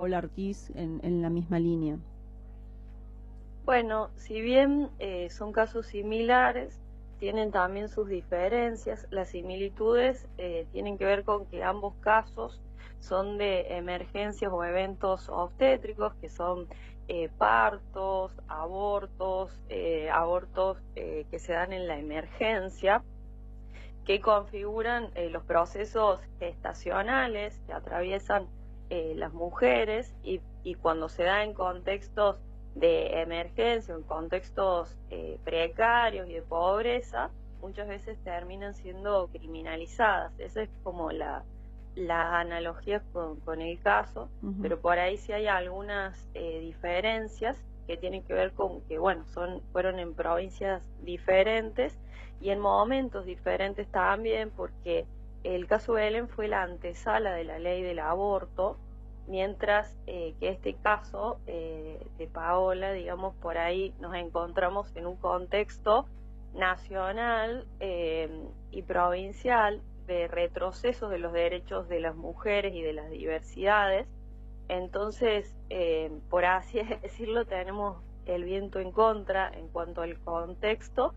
Paola Ortiz en la misma línea? Bueno, si bien son casos similares, tienen también sus diferencias. Las similitudes tienen que ver con que ambos casos son de emergencias o eventos obstétricos, que son partos, abortos, que se dan en la emergencia, que configuran los procesos gestacionales que atraviesan las mujeres y cuando se da en contextos de emergencia, en contextos precarios y de pobreza, muchas veces terminan siendo criminalizadas. Esa es como la analogía con el caso, pero por ahí sí hay algunas diferencias que tienen que ver con que, bueno, fueron en provincias diferentes y en momentos diferentes también, porque el caso Belén fue la antesala de la ley del aborto, mientras que este caso de Paola, digamos, por ahí nos encontramos en un contexto nacional y provincial de retrocesos de los derechos de las mujeres y de las diversidades. Entonces, por así decirlo, tenemos el viento en contra en cuanto al contexto,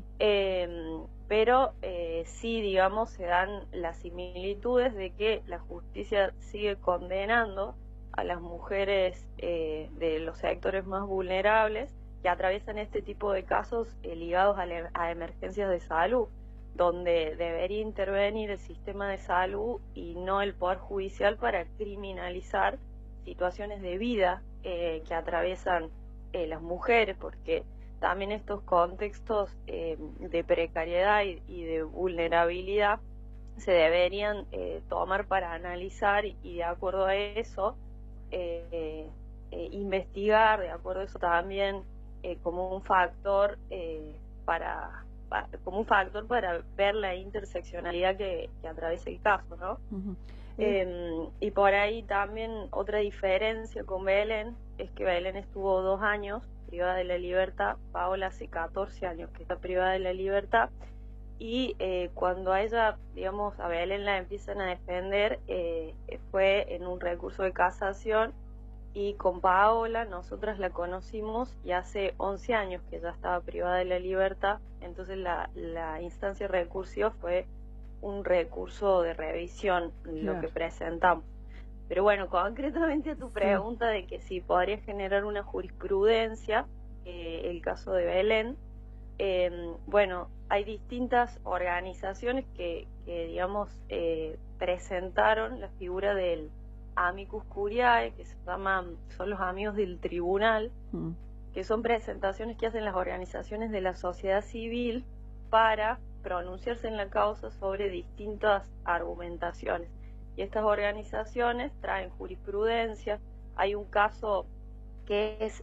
pero sí, digamos, se dan las similitudes de que la justicia sigue condenando a las mujeres de los sectores más vulnerables que atraviesan este tipo de casos ligados a emergencias de salud, donde debería intervenir el sistema de salud y no el Poder Judicial para criminalizar situaciones de vida que atraviesan las mujeres, porque también estos contextos de precariedad y de vulnerabilidad se deberían tomar para analizar y de acuerdo a eso investigar, de acuerdo a eso también como un factor para ver la interseccionalidad que atraviesa el caso, ¿no? Y por ahí también otra diferencia con Belén es que Belén estuvo 2 años privada de la libertad, Paola hace 14 años que está privada de la libertad, y cuando a ella, digamos, a Belén la empiezan a defender, fue en un recurso de casación, y con Paola nosotras la conocimos y hace 11 años que ella estaba privada de la libertad, entonces la instancia recursiva fue un recurso de revisión, lo que presentamos. Pero bueno, concretamente a tu pregunta de que si podría generar una jurisprudencia, el caso de Belén, bueno, hay distintas organizaciones que digamos, presentaron la figura del amicus curiae, que son los amigos del tribunal, que son presentaciones que hacen las organizaciones de la sociedad civil para pronunciarse en la causa sobre distintas argumentaciones. Y estas organizaciones traen jurisprudencia. Hay un caso que es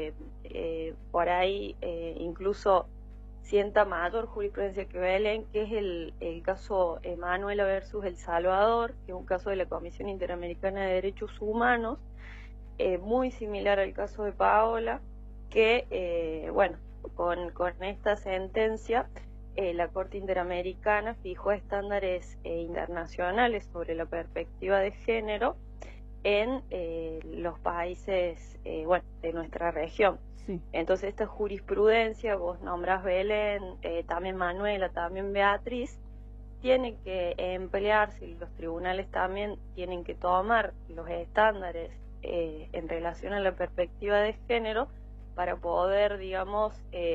por ahí incluso sienta mayor jurisprudencia que Belén, que es el caso Emanuela versus El Salvador, que es un caso de la Comisión Interamericana de Derechos Humanos, muy similar al caso de Paola, que bueno, con esta sentencia la Corte Interamericana fijó estándares internacionales sobre la perspectiva de género en los países bueno, de nuestra región. Entonces esta jurisprudencia, vos nombrás Belén, también Manuela, también Beatriz, tiene que emplearse, y los tribunales también tienen que tomar los estándares en relación a la perspectiva de género para poder, digamos,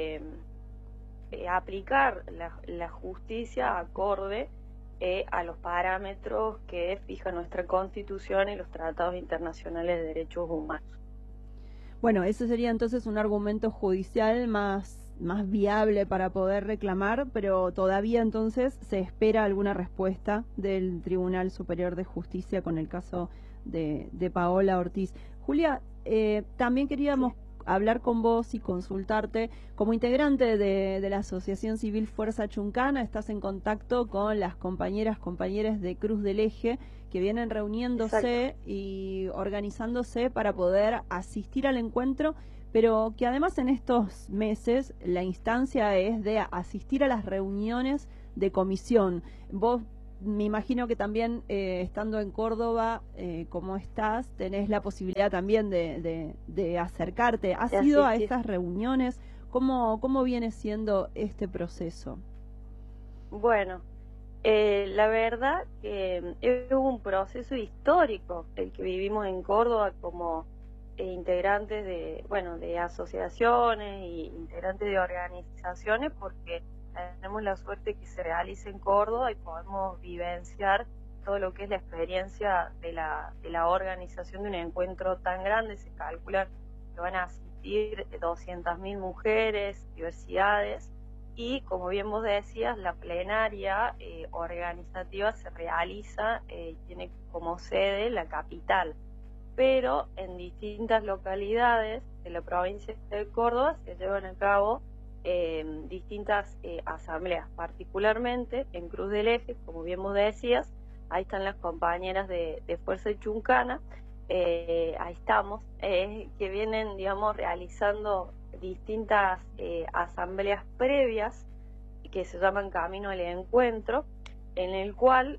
aplicar la justicia acorde a los parámetros que fija nuestra Constitución y los tratados internacionales de derechos humanos. Bueno, ese sería entonces un argumento judicial más viable para poder reclamar, pero todavía entonces se espera alguna respuesta del Tribunal Superior de Justicia con el caso de Paola Ortiz. Julia, también queríamos hablar con vos y consultarte. Como integrante de la Asociación Civil Fuerza Chuncana, estás en contacto con las compañeros de Cruz del Eje que vienen reuniéndose y organizándose para poder asistir al encuentro, pero que además en estos meses la instancia es de asistir a las reuniones de comisión. Vos me imagino que también estando en Córdoba, como estás, tenés la posibilidad también de acercarte. ¿Has ido a estas reuniones? ¿Cómo viene siendo este proceso? Bueno, la verdad que es un proceso histórico el que vivimos en Córdoba como integrantes de asociaciones y integrantes de organizaciones, porque tenemos la suerte que se realice en Córdoba y podemos vivenciar todo lo que es la experiencia de la organización de un encuentro tan grande. Se calcula que van a asistir 200.000 mujeres, diversidades, y como bien vos decías, la plenaria organizativa se realiza, tiene como sede la capital, pero en distintas localidades de la provincia de Córdoba se llevan a cabo distintas asambleas, particularmente en Cruz del Eje, como bien vos decías. Ahí están las compañeras de Fuerza Chuncana, ahí estamos, que vienen, digamos, realizando distintas asambleas previas que se llaman Camino al Encuentro, en el cual,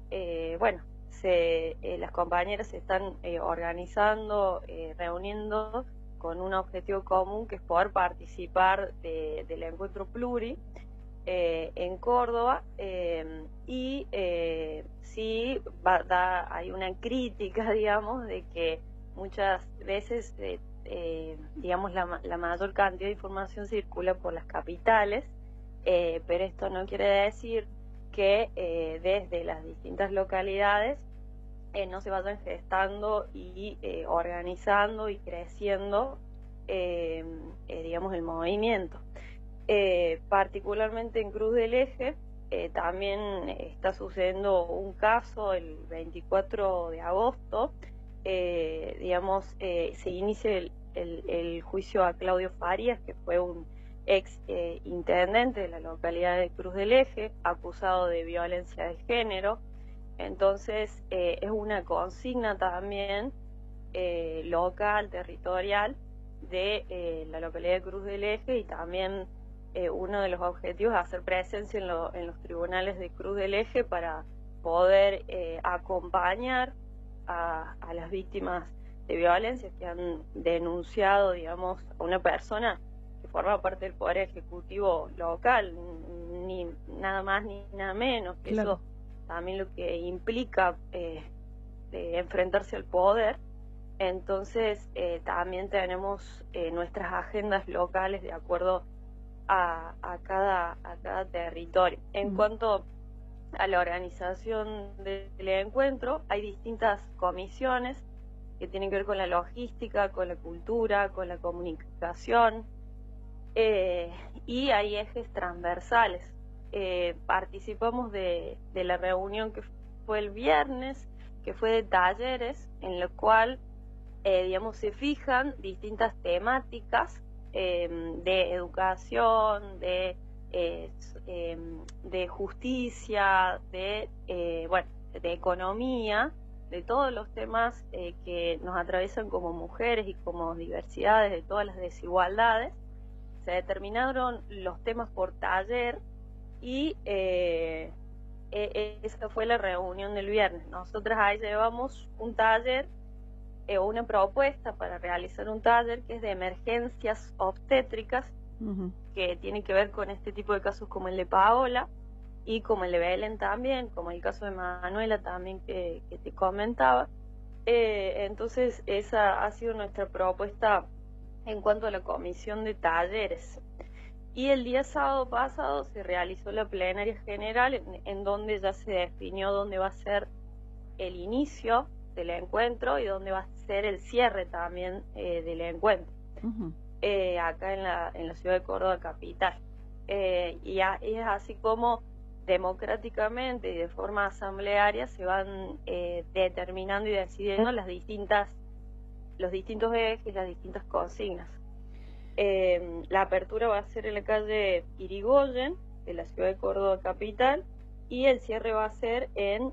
las compañeras se están organizando, reuniendo con un objetivo común, que es poder participar del encuentro pluri en Córdoba, y sí hay una crítica, digamos, de que muchas veces digamos la mayor cantidad de información circula por las capitales, pero esto no quiere decir que desde las distintas localidades no se vayan gestando y organizando y creciendo, digamos, el movimiento. Particularmente en Cruz del Eje, también está sucediendo un caso el 24 de agosto, se inicia el juicio a Claudio Farías, que fue un ex intendente de la localidad de Cruz del Eje, acusado de violencia de género. Entonces es una consigna también local, territorial, de la localidad de Cruz del Eje, y también uno de los objetivos es hacer presencia en los tribunales de Cruz del Eje para poder acompañar a las víctimas de violencia que han denunciado, digamos, a una persona que forma parte del Poder Ejecutivo local, ni nada más ni nada menos, que claro. Eso también lo que implica de enfrentarse al poder. Entonces también tenemos nuestras agendas locales de acuerdo a cada territorio. En cuanto a la organización del encuentro, hay distintas comisiones que tienen que ver con la logística, con la cultura, con la comunicación, y hay ejes transversales. Participamos de la reunión que fue el viernes, que fue de talleres, en lo cual digamos, se fijan distintas temáticas de educación, de justicia, de economía, de todos los temas que nos atraviesan como mujeres y como diversidades, de todas las desigualdades. Se determinaron los temas por taller y esa fue la reunión del viernes. Nosotras ahí llevamos un taller, una propuesta para realizar un taller que es de emergencias obstétricas, que tiene que ver con este tipo de casos como el de Paola y como el de Belén también, como el caso de Manuela también que te comentaba. Entonces esa ha sido nuestra propuesta en cuanto a la comisión de talleres. Y el día sábado pasado se realizó la plenaria general en donde ya se definió dónde va a ser el inicio del encuentro y dónde va a ser el cierre también del encuentro, acá en la ciudad de Córdoba capital. Y es así como democráticamente y de forma asamblearia se van determinando y decidiendo los distintos ejes, las distintas consignas. La apertura va a ser en la calle Irigoyen, de la ciudad de Córdoba capital, y el cierre va a ser en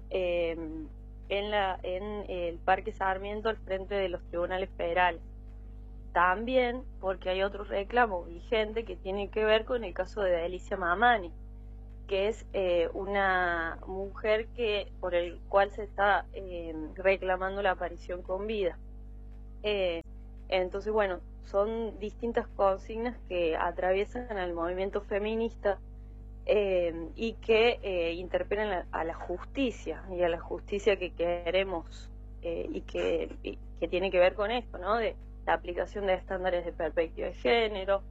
el Parque Sarmiento, al frente de los tribunales federales. También porque hay otro reclamo vigente que tiene que ver con el caso de Delicia Mamani, que es una mujer por el cual se está reclamando la aparición con vida. Entonces, bueno, son distintas consignas que atraviesan al movimiento feminista y que interpelan a la justicia y a la justicia que queremos y que tiene que ver con esto, ¿no? De la aplicación de estándares de perspectiva de género,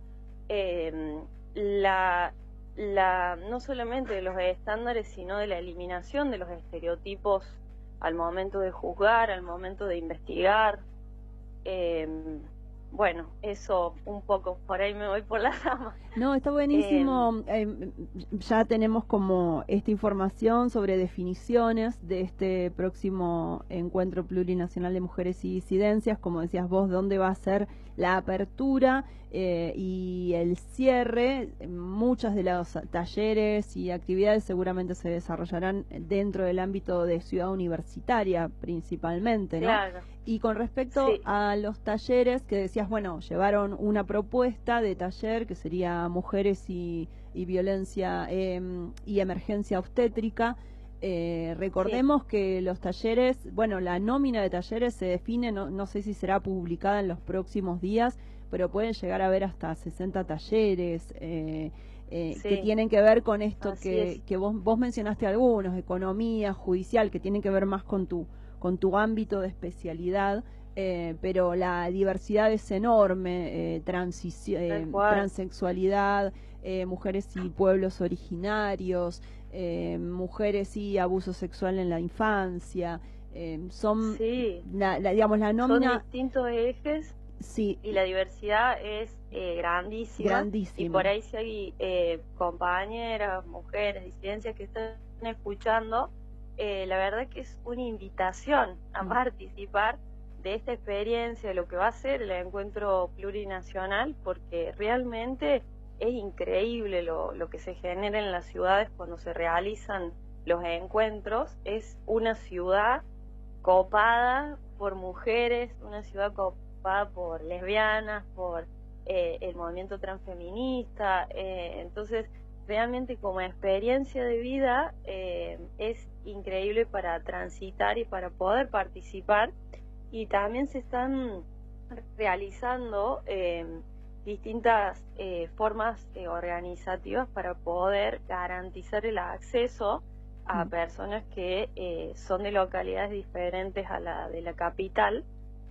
no solamente de los estándares, sino de la eliminación de los estereotipos al momento de juzgar, al momento de investigar. Bueno, eso un poco, por ahí me voy por las ramas. No, está buenísimo. Ya tenemos como esta información sobre definiciones de este próximo Encuentro Plurinacional de Mujeres y Disidencias, como decías vos, dónde va a ser la apertura y el cierre. Muchas de los talleres y actividades seguramente se desarrollarán dentro del ámbito de Ciudad Universitaria principalmente, ¿no? Claro. Y con respecto a los talleres que decías, bueno, llevaron una propuesta de taller que sería mujeres y violencia y emergencia obstétrica. Recordemos que los talleres, bueno, la nómina de talleres se define, no sé si será publicada en los próximos días, pero pueden llegar a haber hasta 60 talleres que tienen que ver con esto que vos mencionaste algunos, economía, judicial, que tienen que ver más con tu ámbito de especialidad, pero la diversidad es enorme, transexualidad, mujeres y pueblos originarios, mujeres y abuso sexual en la infancia, son, digamos, la nómina... Son distintos ejes. Sí. Y la diversidad es grandísima. Y por ahí si hay compañeras, mujeres, disidencias que están escuchando, la verdad que es una invitación a participar de esta experiencia, de lo que va a ser el encuentro plurinacional, porque realmente es increíble lo que se genera en las ciudades cuando se realizan los encuentros. Es una ciudad copada por mujeres, una ciudad copada por lesbianas, por el movimiento transfeminista, entonces realmente como experiencia de vida es increíble para transitar y para poder participar. Y también se están realizando distintas formas organizativas para poder garantizar el acceso a personas que son de localidades diferentes a la de la capital.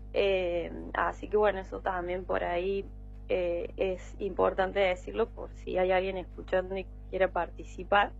Así que bueno, eso también por ahí es importante decirlo por si hay alguien escuchando y quiera participar,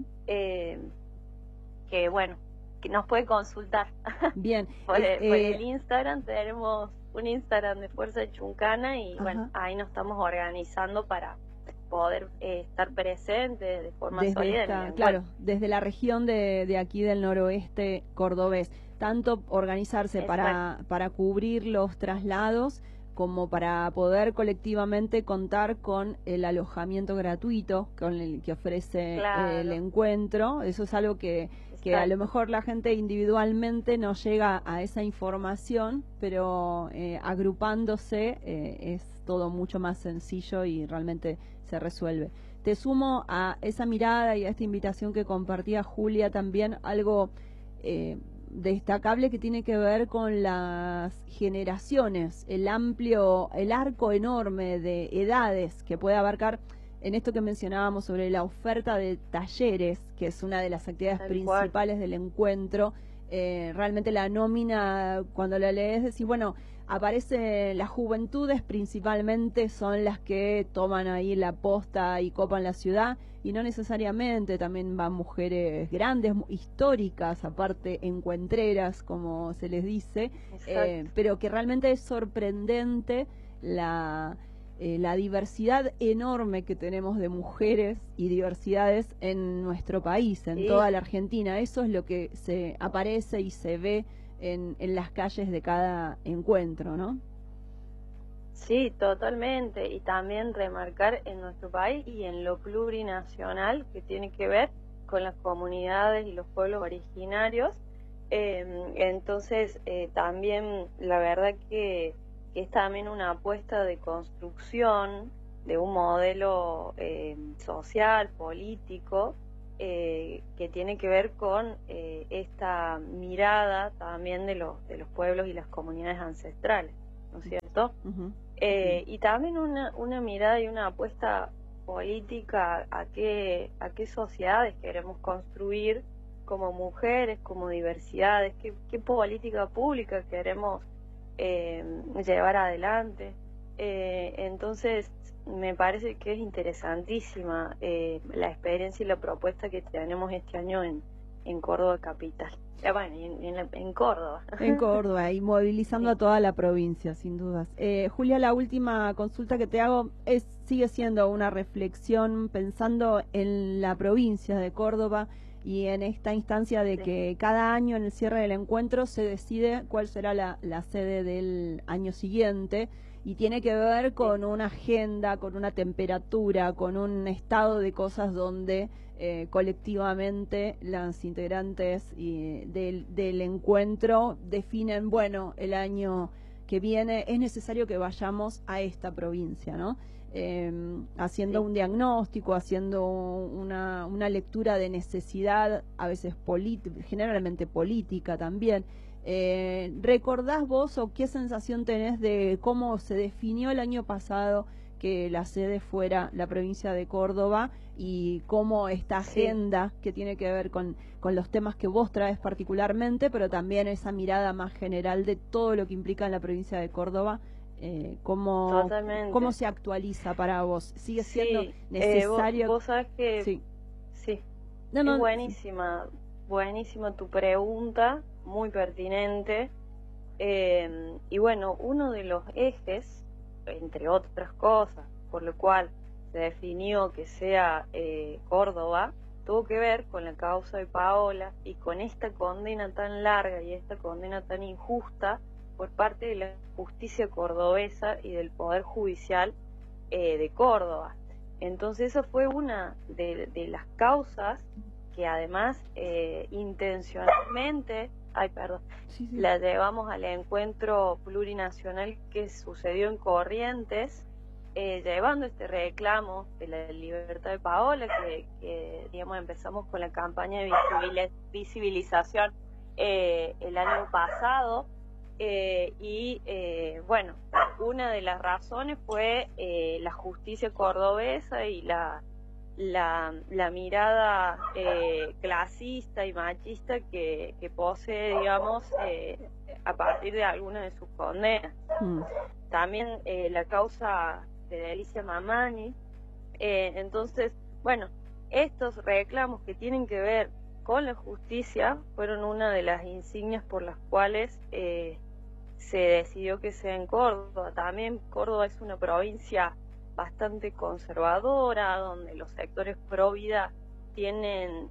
que bueno, que nos puede consultar. Bien. por el Instagram, tenemos un Instagram de Fuerza Chuncana y bueno, ahí nos estamos organizando para poder estar presentes de forma solidaria. Claro, desde la región de aquí del noroeste cordobés, tanto organizarse para cubrir los traslados como para poder colectivamente contar con el alojamiento gratuito con el que ofrece el encuentro. Eso es algo que a lo mejor la gente individualmente no llega a esa información, pero agrupándose es todo mucho más sencillo y realmente se resuelve. Te sumo a esa mirada y a esta invitación que compartía Julia también algo destacable que tiene que ver con las generaciones, el arco enorme de edades que puede abarcar en esto que mencionábamos sobre la oferta de talleres, que es una de las actividades principales del encuentro. Realmente la nómina, cuando la lees, decís, bueno, aparece las juventudes principalmente son las que toman ahí la posta y copan la ciudad, y no necesariamente, también van mujeres grandes, históricas, aparte encuentreras, como se les dice, pero que realmente es sorprendente la diversidad enorme que tenemos de mujeres y diversidades en nuestro país, en toda la Argentina. Eso es lo que se aparece y se ve en las calles de cada encuentro, ¿no? Sí, totalmente. Y también remarcar en nuestro país y en lo plurinacional que tiene que ver con las comunidades y los pueblos originarios. Entonces, también la verdad que es también una apuesta de construcción de un modelo social, político, que tiene que ver con esta mirada también de los pueblos y las comunidades ancestrales, ¿no es cierto? Y también una mirada y una apuesta política a qué sociedades queremos construir como mujeres, como diversidades, qué política pública queremos llevar adelante. Entonces, me parece que es interesantísima la experiencia y la propuesta que tenemos este año en Córdoba Capital. Bueno, en Córdoba. En Córdoba, y movilizando a toda la provincia, sin dudas. Julia, la última consulta que te hago sigue siendo una reflexión pensando en la provincia de Córdoba y en esta instancia de que cada año en el cierre del encuentro se decide cuál será la sede del año siguiente, y tiene que ver con una agenda, con una temperatura, con un estado de cosas donde colectivamente las integrantes del encuentro definen, bueno, el año que viene es necesario que vayamos a esta provincia, ¿no? Haciendo un diagnóstico, haciendo una lectura de necesidad, a veces generalmente política también. ¿Recordás vos o qué sensación tenés de cómo se definió el año pasado que la sede fuera la provincia de Córdoba, y cómo esta agenda que tiene que ver con los temas que vos traes particularmente, pero también esa mirada más general de todo lo que implica en la provincia de Córdoba, cómo se actualiza para vos? ¿Sigue siendo necesario? Vos sabés que sí. Es buenísima tu pregunta, muy pertinente. Y bueno, uno de los ejes, entre otras cosas, por lo cual se definió que sea Córdoba, tuvo que ver con la causa de Paola y con esta condena tan larga y esta condena tan injusta por parte de la justicia cordobesa y del Poder Judicial de Córdoba. Entonces esa fue una de las causas que además intencionalmente la llevamos al encuentro plurinacional que sucedió en Corrientes, llevando este reclamo de la libertad de Paola, que digamos empezamos con la campaña de visibilización el año pasado, y bueno, una de las razones fue la justicia cordobesa y la mirada clasista y machista que posee, digamos, a partir de algunas de sus condenas. También la causa de Delicia Mamani. Entonces, bueno, estos reclamos que tienen que ver con la justicia fueron una de las insignias por las cuales se decidió que sea en Córdoba. También Córdoba es una provincia bastante conservadora, donde los sectores pro vida tienen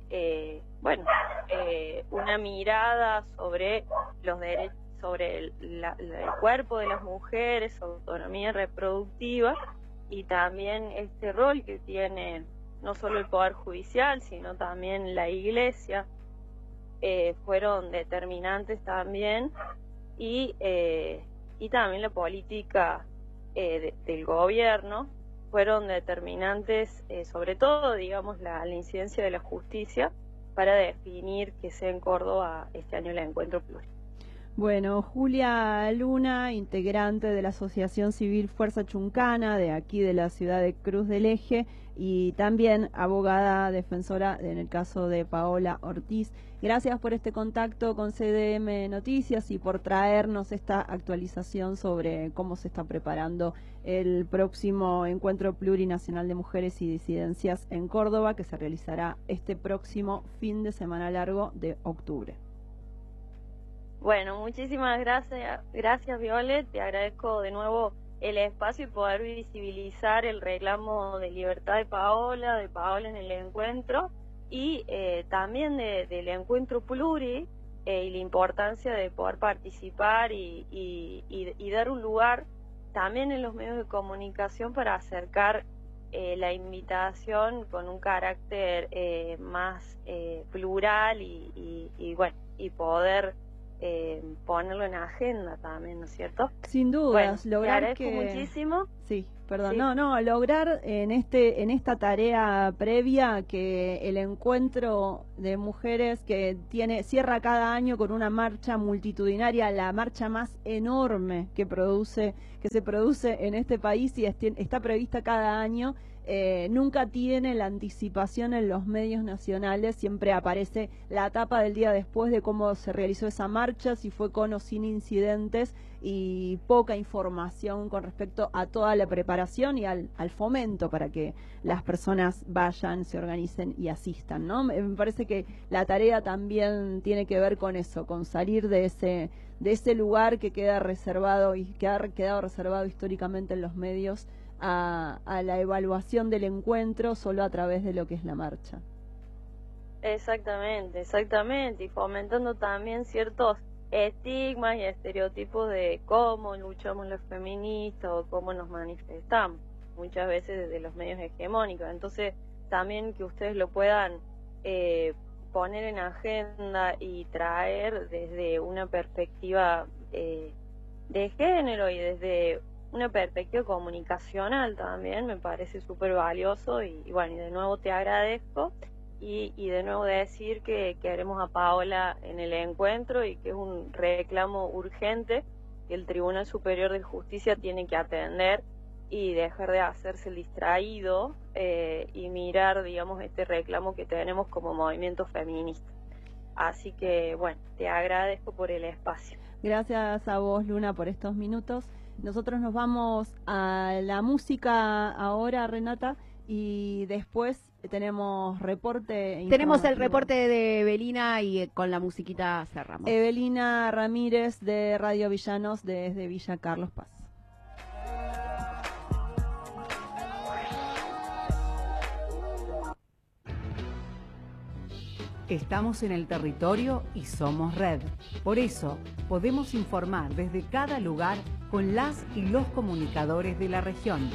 una mirada sobre los derechos, sobre el cuerpo de las mujeres, su autonomía reproductiva, y también este rol que tiene no solo el Poder Judicial, sino también la Iglesia, fueron determinantes también, y también la política del gobierno fueron determinantes, sobre todo, digamos, la incidencia de la justicia para definir que sea en Córdoba este año el encuentro plural. Bueno, Julia Luna, integrante de la Asociación Civil Fuerza Chuncana, de aquí de la ciudad de Cruz del Eje, y también abogada defensora en el caso de Paola Ortiz. Gracias por este contacto con CDM Noticias y por traernos esta actualización sobre cómo se está preparando el próximo Encuentro Plurinacional de Mujeres y Disidencias en Córdoba, que se realizará este próximo fin de semana largo de octubre. Bueno, muchísimas gracias Violet, te agradezco de nuevo el espacio y poder visibilizar el reclamo de libertad de Paola en el encuentro, y también del encuentro pluri, y la importancia de poder participar y dar un lugar también en los medios de comunicación para acercar la invitación con un carácter más plural y poder ponerlo en agenda también, ¿no es cierto? Sin dudas, bueno, lograr te agradezco muchísimo. Sí, perdón. Sí. No, lograr en esta tarea previa que el encuentro de mujeres que cierra cada año con una marcha multitudinaria, la marcha más enorme que se produce en este país y está prevista cada año. Nunca tiene la anticipación en los medios nacionales, siempre aparece la tapa del día después de cómo se realizó esa marcha, si fue con o sin incidentes, y poca información con respecto a toda la preparación y al fomento para que las personas vayan, se organicen y asistan, ¿no? Me parece que la tarea también tiene que ver con eso, con salir de ese lugar que queda reservado y que ha quedado reservado históricamente en los medios a la evaluación del encuentro solo a través de lo que es la marcha. Exactamente, y fomentando también ciertos estigmas y estereotipos de cómo luchamos los feministas o cómo nos manifestamos, muchas veces desde los medios hegemónicos. Entonces, también que ustedes lo puedan poner en agenda y traer desde una perspectiva de género y desde una perspectiva comunicacional también, me parece súper valioso y bueno, y de nuevo te agradezco. Y de nuevo decir que queremos a Paola en el encuentro y que es un reclamo urgente que el Tribunal Superior de Justicia tiene que atender y dejar de hacerse el distraído y mirar, digamos, este reclamo que tenemos como movimiento feminista. Así que, bueno, te agradezco por el espacio. Gracias a vos, Luna, por estos minutos. Nosotros nos vamos a la música ahora, Renata, y después tenemos reporte. Tenemos el reporte de Evelina y con la musiquita cerramos. Evelina Ramírez de Radio Villanos desde Villa Carlos Paz. Estamos en el territorio y somos red. Por eso podemos informar desde cada lugar con las y los comunicadores de la región.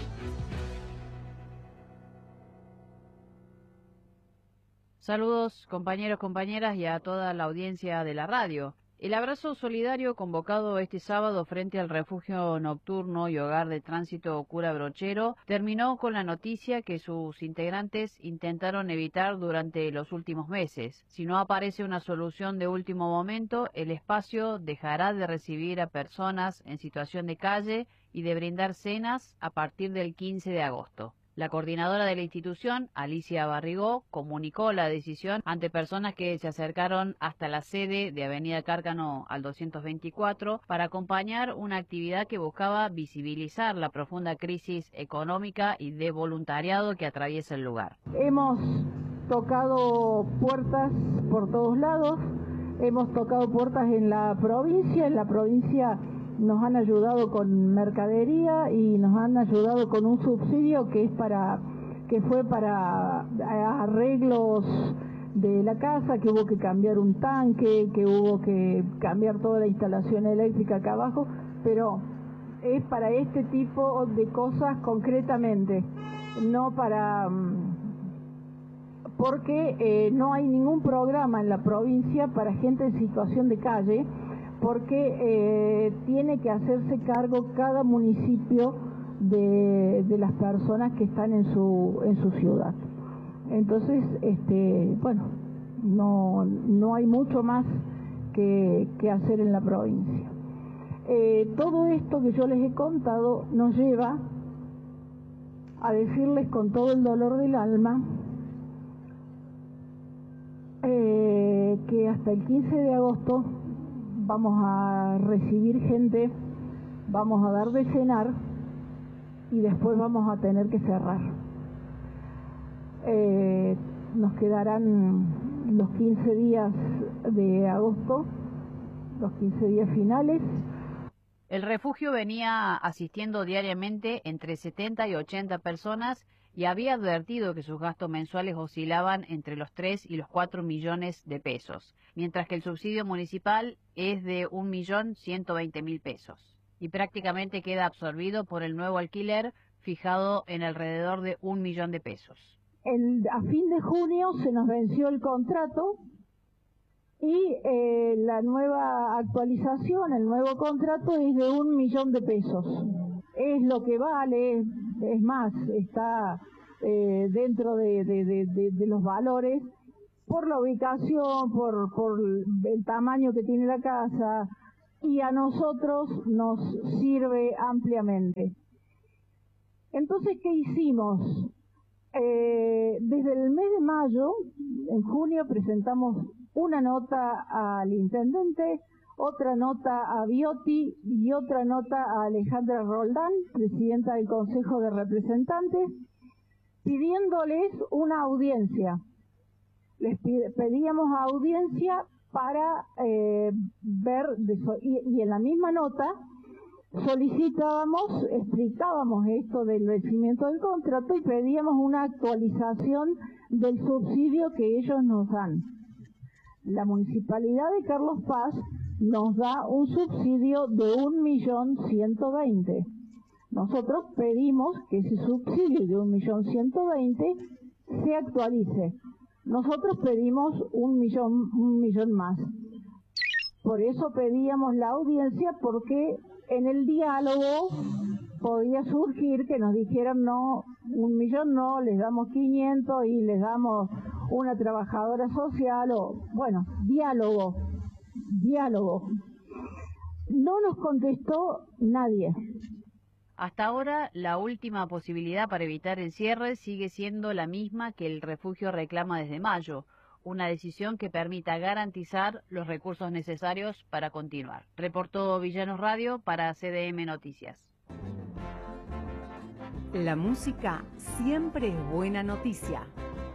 Saludos compañeros, compañeras y a toda la audiencia de la radio. El abrazo solidario convocado este sábado frente al refugio nocturno y hogar de tránsito Cura Brochero terminó con la noticia que sus integrantes intentaron evitar durante los últimos meses. Si no aparece una solución de último momento, el espacio dejará de recibir a personas en situación de calle y de brindar cenas a partir del 15 de agosto. La coordinadora de la institución, Alicia Barrigó, comunicó la decisión ante personas que se acercaron hasta la sede de Avenida Cárcano al 224 para acompañar una actividad que buscaba visibilizar la profunda crisis económica y de voluntariado que atraviesa el lugar. Hemos tocado puertas por todos lados, hemos tocado puertas en la provincia nos han ayudado con mercadería y nos han ayudado con un subsidio que fue para arreglos de la casa, que hubo que cambiar un tanque, que hubo que cambiar toda la instalación eléctrica acá abajo, pero es para este tipo de cosas concretamente, no para... porque no hay ningún programa en la provincia para gente en situación de calle, porque tiene que hacerse cargo cada municipio de las personas que están en su ciudad. Entonces, bueno, no hay mucho más que hacer en la provincia. Todo esto que yo les he contado nos lleva a decirles con todo el dolor del alma que hasta el 15 de agosto vamos a recibir gente, vamos a dar de cenar y después vamos a tener que cerrar. Nos quedarán los 15 días de agosto, los 15 días finales. El refugio venía asistiendo diariamente entre 70 y 80 personas y había advertido que sus gastos mensuales oscilaban entre los 3 y los 4 millones de pesos, mientras que el subsidio municipal es de 1.120.000 pesos y prácticamente queda absorbido por el nuevo alquiler fijado en alrededor de 1 millón de pesos. A fin de junio se nos venció el contrato y la nueva actualización, el nuevo contrato es de 1 millón de pesos. es lo que vale, es más, está dentro de los valores por la ubicación, por el tamaño que tiene la casa, y a nosotros nos sirve ampliamente. Entonces, ¿qué hicimos? Desde el mes de mayo, en junio, presentamos una nota al intendente, otra nota a Biotti y otra nota a Alejandra Roldán, presidenta del Consejo de Representantes, pidiéndoles una audiencia. Les pedíamos audiencia para ver, y en la misma nota solicitábamos, explicábamos esto del vencimiento del contrato y pedíamos una actualización del subsidio que ellos nos dan. La Municipalidad de Carlos Paz nos da un subsidio de 1.120.000. Nosotros pedimos que ese subsidio de 1.120.000 se actualice. Nosotros pedimos un millón más. Por eso pedíamos la audiencia, porque en el diálogo podía surgir que nos dijeran no, 1 millón no, les damos 500 y les damos una trabajadora social, o bueno, diálogo. No nos contestó nadie. Hasta ahora, la última posibilidad para evitar el cierre sigue siendo la misma que el refugio reclama desde mayo, una decisión que permita garantizar los recursos necesarios para continuar. Reportó Villanos Radio para CDM Noticias. La música siempre es buena noticia.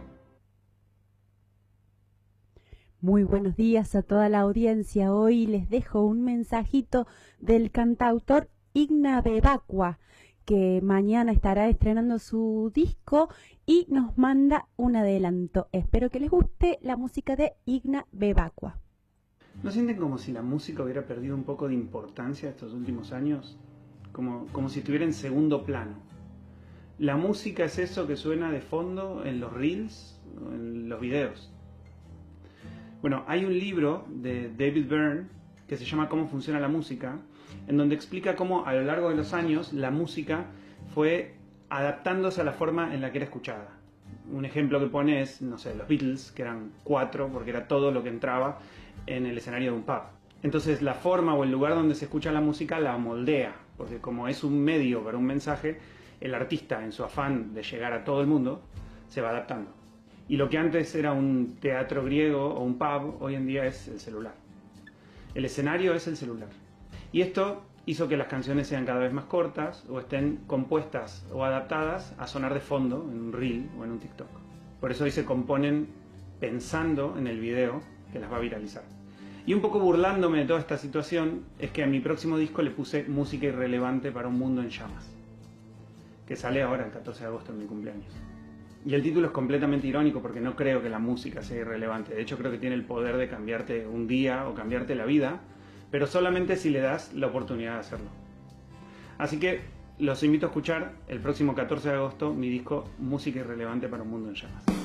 Muy buenos días a toda la audiencia. Hoy les dejo un mensajito del cantautor Igna Bebacqua, que mañana estará estrenando su disco y nos manda un adelanto. Espero que les guste la música de Igna Bebacqua. ¿No sienten como si la música hubiera perdido un poco de importancia estos últimos años? Como si estuviera en segundo plano. La música es eso que suena de fondo en los reels, en los videos. Bueno, hay un libro de David Byrne que se llama Cómo funciona la música, en donde explica cómo a lo largo de los años la música fue adaptándose a la forma en la que era escuchada. Un ejemplo que pone es, no sé, los Beatles, que eran 4, porque era todo lo que entraba en el escenario de un pub. Entonces la forma o el lugar donde se escucha la música la moldea, porque como es un medio para un mensaje, el artista, en su afán de llegar a todo el mundo, se va adaptando. Y lo que antes era un teatro griego o un pub, hoy en día es el celular. El escenario es el celular. Y esto hizo que las canciones sean cada vez más cortas o estén compuestas o adaptadas a sonar de fondo en un reel o en un TikTok. Por eso hoy se componen pensando en el video que las va a viralizar. Y un poco burlándome de toda esta situación es que a mi próximo disco le puse música irrelevante para un mundo en llamas, que sale ahora el 14 de agosto en mi cumpleaños. Y el título es completamente irónico porque no creo que la música sea irrelevante. De hecho creo que tiene el poder de cambiarte un día o cambiarte la vida, pero solamente si le das la oportunidad de hacerlo. Así que los invito a escuchar el próximo 14 de agosto mi disco Música Irrelevante para un Mundo en Llamas.